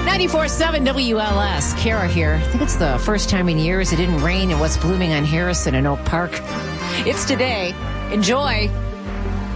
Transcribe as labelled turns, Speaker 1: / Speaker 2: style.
Speaker 1: 94.7 WLS. Kara here. I think it's the first time in years it didn't rain in what's blooming on Harrison in Oak Park. It's today. Enjoy.